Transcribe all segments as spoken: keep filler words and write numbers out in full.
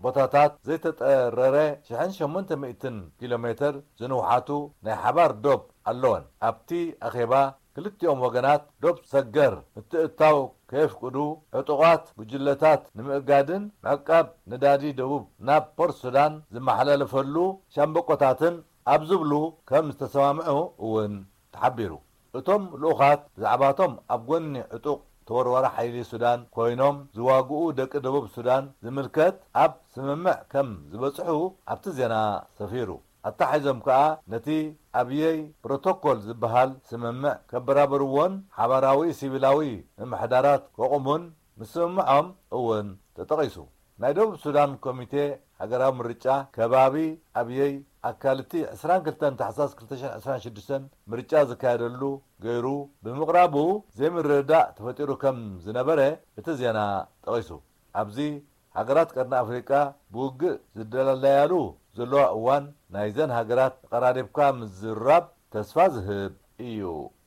ቦታታት ዘይተጠረረ ሽሕን ሸሞንተ ሚእትን ኪሎ ሜትር ዝንውሓቱ ናይ ሓባር ዶብ ኣለወን። ኣብቲ ኣኼባ ክልቲኦም ወገናት ዶብ ሰገር እትእታው ከየፍቅዱ ዕጡቋት ጉጅለታት ንምእጋድን ዕቃብ ነዳዲ ደቡብ ናብ ፖርት ሱዳን ዝመሓላለፈሉ ሻምበቆታትን ኣብ ዝብሉ ከም ዝተሰማምዑ እውን ተሓቢሩ። እቶም ልኡኻት ብዛዕባቶም ኣብ ጎኒ ዕጡቕ ተወርዋራ ሓይሊ ሱዳን ኮይኖም ዝዋግኡ ደቂ ደቡብ ሱዳን ዝምልከት ኣብ ስምምዕ ከም ዝበጽሑ ኣብቲ ዜና ሰፊሩ። ኣታሓይዞም ከዓ ነቲ ኣብየይ ፕሮቶኮል ዝበሃል ስምምዕ ከበራበርዎን ሓባራዊ ሲቪላዊ ምምሕዳራት ከቑሙን ምስምምዖም እውን ተጠቒሱ። ናይ ደቡብ ሱዳን ኮሚቴ ሃገራዊ ምርጫ ከባቢ ኣብየይ ኣካልቲ عشرين وكلتين ታሕሳስ ክልተ ሸሕ ዒስራን ሽዱሽተ ምርጫ ዝካየደሉ ገይሩ ብምቕራቡ ዘይምርዳእ ተፈጢሩ ከም ዝነበረ እቲ ዜና ጠቒሱ። ኣብዚ ሃገራት ቀርኒ ኣፍሪቃ ብውግእ ዝደለለያሉ ዘለዋ እዋን ናይዘን ሃገራት ቀራሪብካ ምዝራብ ተስፋ ዝህብ እዩ።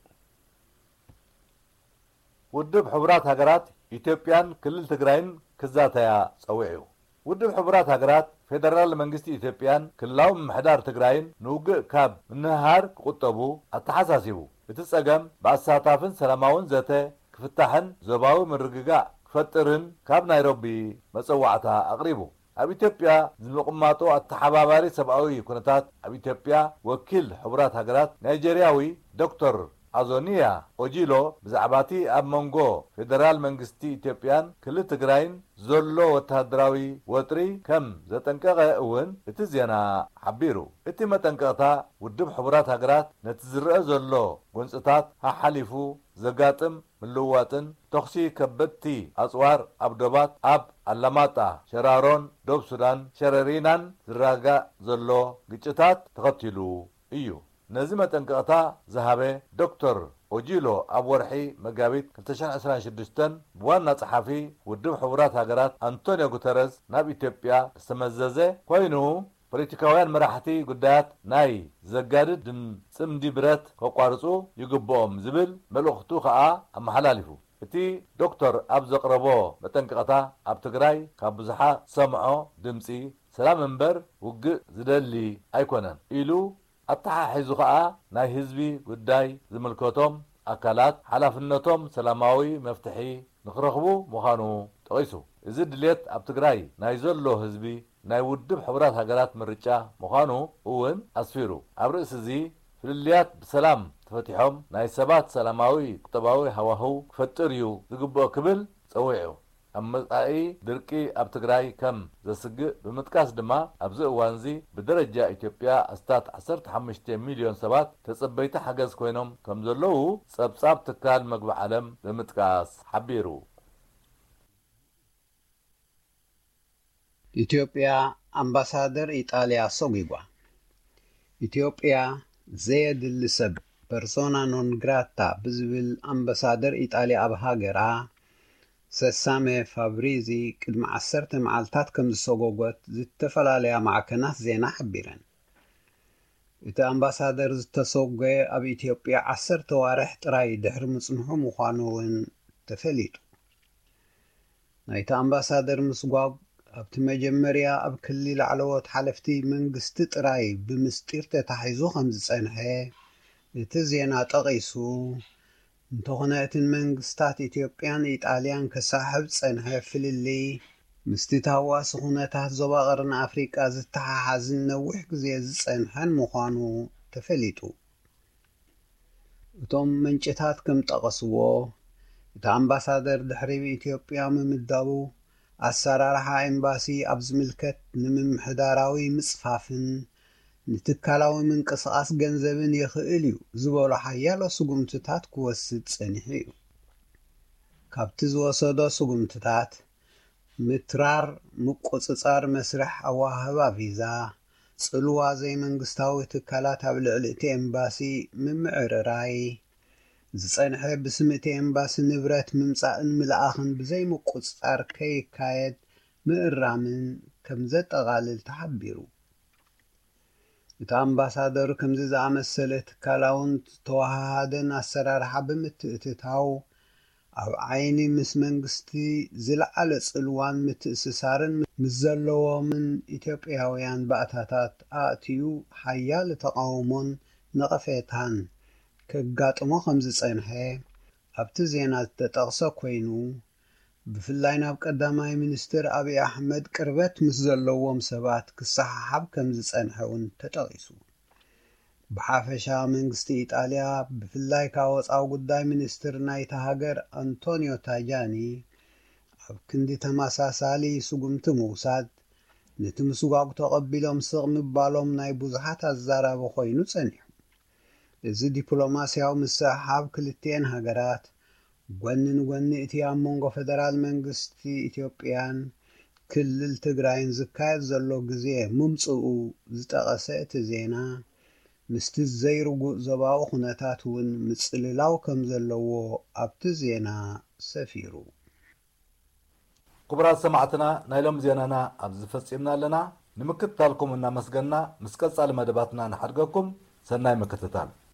ውድብ ሕቡራት ሃገራት ኢትዮጵያን ክልል ትግራይን ክዛተያ ጸዊዑ። ውድብ ሕቡራት ሃገራት ፌደራል መንግስቲ ኢትዮጵያን ክልላዊ ምምሕዳር ትግራይን ንውግእ ካብ ምንሃር ክቁጠቡ ኣተሓሳሲቡ። እቲ ጸገም ብኣሳታፍን ሰላማውን ዘተ ክፍታሕን ዞባዊ ምርግጋእ ክፈጥርን ካብ ናይሮቢ መጸዋዕታ ኣቕሪቡ። ኣብ ኢትዮጵያ ዝምቕማጡ ኣተሓባባሪ ሰብኣዊ ኩነታት ኣብ ኢትዮጵያ ወኪል ሕቡራት ሃገራት ናይጀርያዊ ዶክተር ኣዞኒያ ኦጂሎ ብዛዕባቲ ኣብ መንጎ ፌደራል መንግስቲ ኢትዮጵያን ክልል ትግራይን ዘሎ ወታደራዊ ወጥሪ ከም ዘጠንቀቐ እውን እቲ ዜና ሓቢሩ። እቲ መጠንቀቕታ ውድብ ሕቡራት ሃገራት ነቲ ዝርአ ዘሎ ጎንፅታት ሓሓሊፉ ዘጋጥም ምልውዋጥን ተኽሲ ከበድቲ ኣጽዋር ኣብ ዶባት ኣብ ኣላማጣ፣ ሸራሮን፣ ዶብ ሱዳን፣ ሸረሪናን ዝራጋእ ዘሎ ግጭታት ተኸቲሉ እዩ። ነዚ መጠንቀቕታ ዝሃበ ዶክተር ኦጂሎ ኣብ ወርሒ መጋቢት ክልተ ሸሕ ዒስራን ሽዱሽተ ብዋና ጸሓፊ ውድብ ሕቡራት ሃገራት አንቶኒዮ ጉተረስ ናብ ኢትዮጵያ ዝተመዘዘ ኮይኑ ፖለቲካውያን መራሕቲ ጉዳያት ናይ ዘጋድድ ድምፅምዲ ብረት ከቋርፁ ይግብኦም ዝብል መልእኽቱ ከዓ ኣመሓላሊፉ። እቲ ዶክተር ኣብ ዘቕረቦ መጠንቀቕታ ኣብ ትግራይ ካብ ብዙሓት ሰምዖ ድምፂ ሰላም እምበር ውግእ ዝደሊ ኣይኮነን ኢሉ ኣተሓሒዙ ከዓ ናይ ህዝቢ ጉዳይ ዝምልከቶም ኣካላት ሓላፍነቶም ሰላማዊ መፍትሒ ንኽረኽቡ ምዃኑ ጠቒሱ። እዚ ድሌት ኣብ ትግራይ ናይ ዘሎ ህዝቢ ናይ ውድብ ሕቡራት ሃገራት ምርጫ ምዃኑ እውን ኣስፊሩ። ኣብ ርእሲ እዚ ፍልልያት ብሰላም ተፈቲሖም ናይ ሰባት ሰላማዊ ቁጠባዊ ሃዋህው ክፈጥር እዩ ዝግብኦ ክብል ጸዊዑ። ኣብ መጻኢ ድርቂ ኣብ ትግራይ ከም ዘስግእ ብምጥቃስ ድማ ኣብዚ እዋን እዚ ብደረጃ ኢትዮጵያ ኣስታት ዓሰርተ ሓሙሽተ ሚልዮን ሰባት ተጸበይቲ ሓገዝ ኮይኖም ከም ዘለዉ ጸብጻብ ትካል መግቢ ዓለም ብምጥቃስ ሓቢሩ። ኢትዮጵያ ኣምባሳደር ኢጣልያ ሰጊጓ። ኢትዮጵያ ዘየድሊ ሰብ ፐርሶና ኖን ግራታ ብዝብል ኣምባሳደር ኢጣልያ ኣብ ሃገራ ሰሳሜ ፋብሪዚ ቅድሚ ዓሰርተ መዓልታት ከም ዝሰጎጎት ዝተፈላለያ ማዕከናት ዜና ሓቢረን። እቲ ኣምባሳደር ዝተሰጎየ ኣብ ኢትዮጵያ ዓሰርተ ዋርሕ ጥራይ ድሕሪ ምጽንሑ ምዃኑ እውን ተፈሊጡ። ናይቲ ኣምባሳደር ምስጓግ ኣብቲ መጀመርያ ኣብ ክልል ላዕለዎት ሓለፍቲ መንግስቲ ጥራይ ብምስጢር ተታሒዙ ከም ዝጸንሐ እቲ ዜና ጠቒሱ እንተኾነ እትን መንግስታት ኢትዮጵያን ኢጣልያን ከሳሕብ ጸንሐ ፍልሊ ምስቲ ታዋሲ ኩነታት ዞባ ቀርኒ ኣፍሪቃ ዝተሓሓዝን ነዊሕ ግዜ ዝጸንሐን ምዃኑ ተፈሊጡ። እቶም ምንጭታት ከም ጠቐስዎ እቲ ኣምባሳደር ድሕሪ ኢትዮጵያ ምምዳቡ ኣሰራርሓ ኤምባሲ ኣብ ዝምልከት ንምምሕዳራዊ ምጽፋፍን ንትካላዊ ምንቅስቓስ ገንዘብን ይኽእል እዩ ዝበሉ ሓያሎ ስጉምትታት ክወስድ ጸኒሑ እዩ። ካብቲ ዝወሰዶ ስጉምትታት ምትራር ምቁጽጻር መስርሕ ኣዋህባ ቪዛ፣ ጽልዋ ዘይመንግስታዊ ትካላት ኣብ ልዕሊ እቲ ኤምባሲ ምምዕርራይ፣ ዝጸንሐ ብስሚ እቲ ኤምባሲ ንብረት ምምጻእን ምልኣኽን ብዘይምቁጽጻር ከይካየድ ምእራምን ከም ዘጠቓልል ተሓቢሩ። እቲ ኣምባሳደር ከምዚ ዝኣመሰለ ትካላውን ተዋሃሃደን ኣሰራርሓ ብምትእትታው ኣብ ዓይኒ ምስ መንግስቲ ዝለዓለ ጽልዋን ምትእስሳርን ምስ ዘለዎምን ኢትዮጵያውያን ባእታታት ኣእትዩ ሓያል ተቃውሞን ነቐፌታን ከጋጥሞ ከም ዝጸንሐ ኣብቲ ዜና ዝተጠቕሰ ኮይኑ ብፍላይ ናብ ቀዳማይ ሚኒስትር አብይ አሕመድ ቅርበት ምስ ዘለዎም ሰባት ክሰሓሓብ ከም ዝጸንሐ እውን ተጠቒሱ። ብሓፈሻ መንግስቲ ኢጣልያ ብፍላይ ካብ ወፃኢ ጉዳይ ሚኒስትር ናይቲ ሃገር አንቶኒዮ ታጃኒ ኣብ ክንዲ ተመሳሳሊ ስጉምቲ ምውሳድ ነቲ ምስጓጉ ተቐቢሎም ስቕ ምባሎም ናይ ብዙሓት ኣዛራቢ ኮይኑ ጸኒሑ። እዚ ዲፕሎማስያዊ ምስሕሓብ ክልቲአን ሃገራት ጎኒ ንጎኒ እቲ ኣብ መንጎ ፌደራል መንግስቲ ኢትዮጵያን ክልል ትግራይን ዝካየድ ዘሎ ግዜ ምምጽኡ ዝጠቐሰ እቲ ዜና ምስቲ ዘይርጉእ ዞባዊ ኩነታት እውን ምጽልላው ከም ዘለዎ ኣብቲ ዜና ሰፊሩ። ክቡራት ሰማዕትና ናይ ሎም ዜናና ኣብዚ ፈጺምና ኣለና። ንምክትታልኩም እናመስገንና ምስ ቀጻሊ መደባትና ንሓድገኩም ሰናይ ምክትታል